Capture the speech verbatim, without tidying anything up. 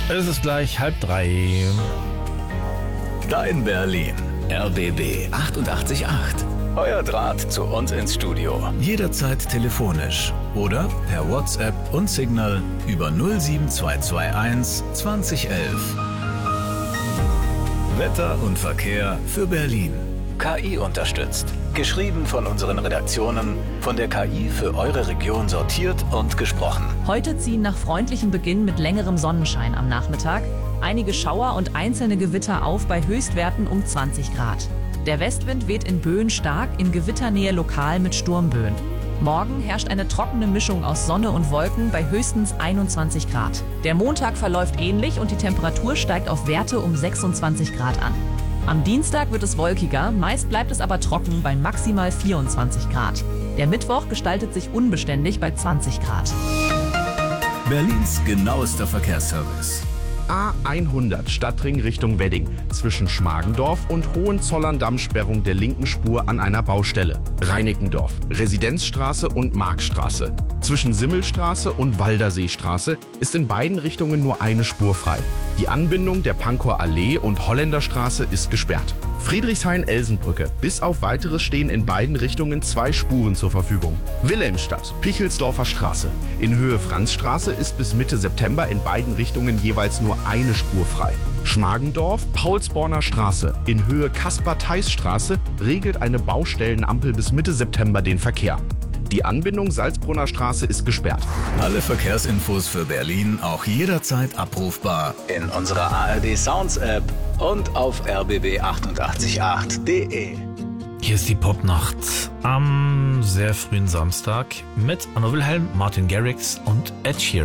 Es ist gleich halb drei. Dein Berlin. R B B achtundachtzig Komma acht. Euer Draht zu uns ins Studio. Jederzeit telefonisch oder per WhatsApp und Signal über null sieben zwei zwei eins zwanzig elf. Wetter und Verkehr für Berlin. K I unterstützt. Geschrieben von unseren Redaktionen, von der K I für eure Region sortiert und gesprochen. Heute ziehen nach freundlichem Beginn mit längerem Sonnenschein am Nachmittag einige Schauer und einzelne Gewitter auf bei Höchstwerten um zwanzig Grad. Der Westwind weht in Böen stark, in Gewitternähe lokal mit Sturmböen. Morgen herrscht eine trockene Mischung aus Sonne und Wolken bei höchstens einundzwanzig Grad. Der Montag verläuft ähnlich und die Temperatur steigt auf Werte um sechsundzwanzig Grad an. Am Dienstag wird es wolkiger, meist bleibt es aber trocken bei maximal vierundzwanzig Grad. Der Mittwoch gestaltet sich unbeständig bei zwanzig Grad. Berlins genauester Verkehrsservice. A hundert Stadtring Richtung Wedding zwischen Schmargendorf und Hohenzollern-Damm-Sperrung der linken Spur an einer Baustelle. Reinickendorf, Residenzstraße und Markstraße. Zwischen Simmelstraße und Walderseestraße ist in beiden Richtungen nur eine Spur frei. Die Anbindung der Pankower Allee und Holländerstraße ist gesperrt. Friedrichshain-Elsenbrücke. Bis auf Weiteres stehen in beiden Richtungen zwei Spuren zur Verfügung. Wilhelmstadt, Pichelsdorfer Straße. In Höhe Franzstraße ist bis Mitte September in beiden Richtungen jeweils nur eine Spur frei. Schmargendorf, Paulsborner Straße. In Höhe Kaspar-Theiss-Straße regelt eine Baustellenampel bis Mitte September den Verkehr. Die Anbindung Salzbrunner Straße ist gesperrt. Alle Verkehrsinfos für Berlin auch jederzeit abrufbar in unserer A R D Sounds App und auf r b b achtundachtzig Komma acht punkt de. Hier ist die Popnacht am sehr frühen Samstag mit Anno Wilhelm, Martin Garrix und Ed Sheeran.